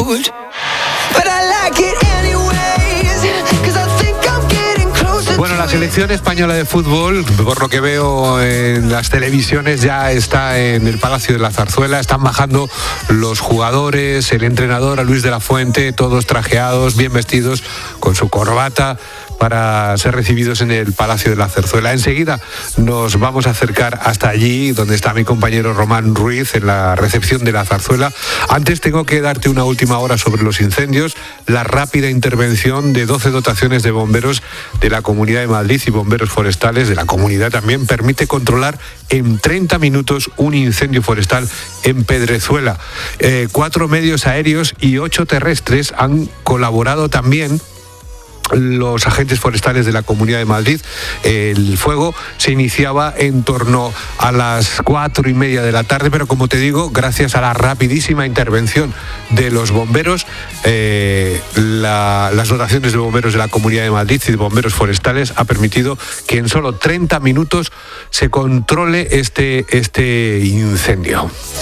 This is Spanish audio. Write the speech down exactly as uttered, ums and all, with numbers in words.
Bueno, la selección española de fútbol, por lo que veo en las televisiones, ya está en el Palacio de la Zarzuela. Están bajando los jugadores, el entrenador, a Luis de la Fuente, todos trajeados, bien vestidos, con su corbata, para ser recibidos en el Palacio de la Zarzuela. Enseguida nos vamos a acercar hasta allí, donde está mi compañero Román Ruiz, en la recepción de la Zarzuela. Antes tengo que darte una última hora sobre los incendios. La rápida intervención de doce dotaciones de bomberos de la Comunidad de Madrid y bomberos forestales de la comunidad también permite controlar en treinta minutos un incendio forestal en Pedrezuela. Eh, cuatro medios aéreos y ocho terrestres han colaborado también. Los agentes forestales de la Comunidad de Madrid. El fuego se iniciaba en torno a las cuatro y media de la tarde, pero como te digo, gracias a la rapidísima intervención de los bomberos, eh, la, las dotaciones de bomberos de la Comunidad de Madrid y de bomberos forestales ha permitido que en solo treinta minutos se controle este, este incendio.